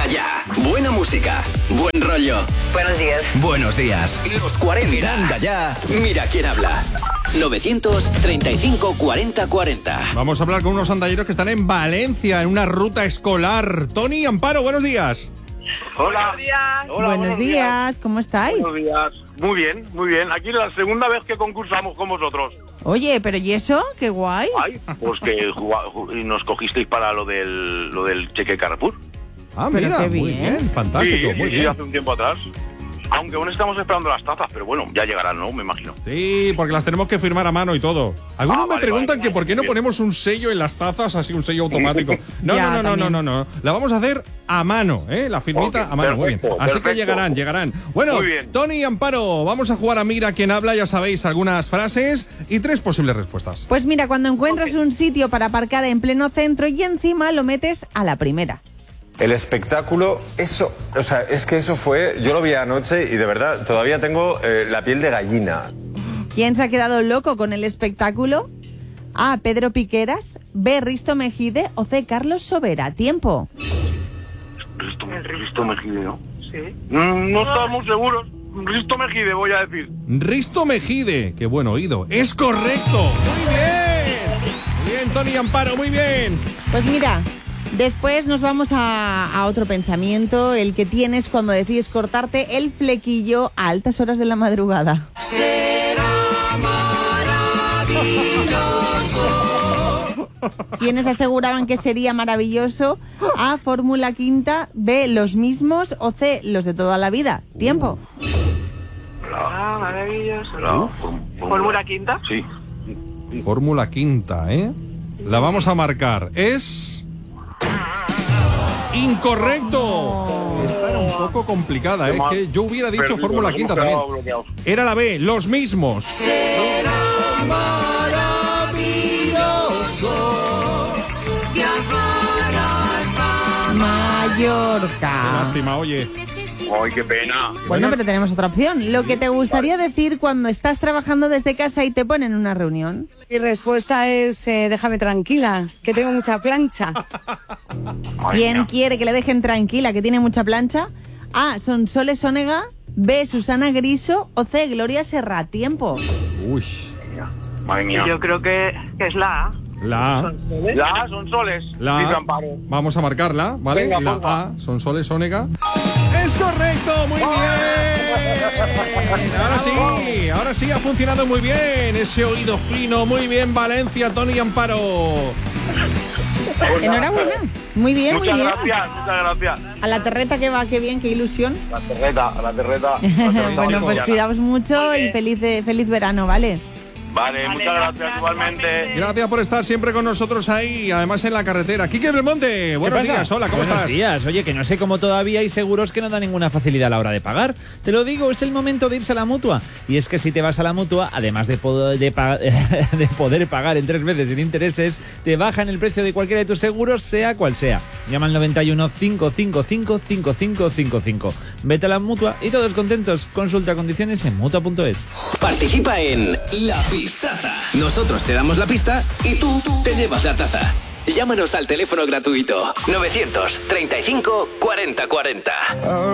Venga ya. Buena música. Buen rollo. Buenos días. Buenos días. Los 40. Venga ya. Mira quién habla. 935 40 40. Vamos a hablar con unos andalleros que están en Valencia, en una ruta escolar. Tony, Amparo, buenos días. Hola. Buenos días. Hola, Buenos días, ¿cómo estáis? Buenos días. Muy bien, muy bien. Aquí es la segunda vez que concursamos con vosotros. Oye, pero ¿y eso? ¡Qué guay! Ay, pues que nos cogisteis para lo del cheque Carrefour. Ah, Pero mira, qué muy bien. bien, fantástico, Sí, muy sí, bien. hace un tiempo atrás. Aunque aún estamos esperando las tazas, pero bueno, ya llegarán, ¿no? Me imagino. Sí, porque las tenemos que firmar a mano y todo. Algunos me vale, preguntan vale, que por qué no bien. ponemos un sello en las tazas, así un sello automático. No, Ya, no. La vamos a hacer a mano, ¿eh? La firmita Ok, a mano, muy bien. perfecto, Así que perfecto. llegarán. Bueno, Muy bien. Tony y Amparo, vamos a jugar a Mira quién habla, ya sabéis, algunas frases y 3 posibles respuestas. Pues mira, cuando encuentras un sitio para aparcar en pleno centro y encima lo metes a la primera. El espectáculo, eso, o sea, es que eso fue, yo lo vi anoche y de verdad todavía tengo la piel de gallina. ¿Quién se ha quedado loco con el espectáculo? A. Pedro Piqueras, B. Risto Mejide o C. Carlos Sobera. Tiempo. Risto Mejide, ¿no? Sí. No estamos seguros. Risto Mejide, voy a decir. Risto Mejide, qué buen oído. ¡Es correcto! ¡Muy bien! Muy bien, Tony y Amparo, muy bien. Pues mira, después nos vamos a otro pensamiento, el que tienes cuando decides cortarte el flequillo a altas horas de la madrugada. ¿Quiénes aseguraban que sería maravilloso? A. Fórmula Quinta, B. Los mismos o C. Los de toda la vida. Tiempo. Maravilloso. ¿Fórmula quinta? Sí. Fórmula Quinta, ¿eh? La vamos a marcar. Es... ¡incorrecto! Esta era un poco complicada, ¿eh? Que yo hubiera dicho Perdido, Fórmula nos Quinta hemos también. quedado bloqueados. Era la B, los mismos. Mallorca. Qué lástima, oye. Ay, qué pena. Bueno, pero tenemos otra opción. Lo que te gustaría decir cuando estás trabajando desde casa y te ponen una reunión. Mi respuesta es, déjame tranquila, que tengo mucha plancha. ¿Quién quiere que le dejen tranquila, que tiene mucha plancha? A. Sonsoles Onega, B. Susana Griso o C. Gloria Serra. Tiempo. Uy, Madre mía. Yo creo que es la A. la A. La son soles. La Dice A. Amparo. Vamos a marcarla, ¿vale? Venga, La porfa. A, son Soles Ónega. ¡Es correcto! ¡Muy bien! Ahora sí, ha funcionado muy bien. Ese oído fino, muy bien, Valencia, Tony y Amparo. Enhorabuena. Muy bien, muy Muchas bien. gracias, muchas gracias. A la terreta que va, qué bien, qué ilusión. La terreta. Bueno, pues chicos. cuidaos mucho Muy y bien. feliz verano, ¿vale? Vale, muchas gracias igualmente. Gracias por estar siempre con nosotros ahí, además en la carretera. Quique Belmonte, buenos días, hola, ¿cómo Buenos estás? días, oye, que no sé cómo todavía hay seguros que no dan ninguna facilidad a la hora de pagar. Te lo digo, es el momento de irse a la Mutua. Y es que si te vas a la Mutua, además de poder pagar en 3 veces sin intereses, te bajan el precio de cualquiera de tus seguros, sea cual sea. Llama al 91 555 5555. Vete a la Mutua y todos contentos. Consulta condiciones en Mutua.es. Participa en La Pistaza. Nosotros te damos la pista y tú te llevas la taza. Llámanos al teléfono gratuito 935 40 40.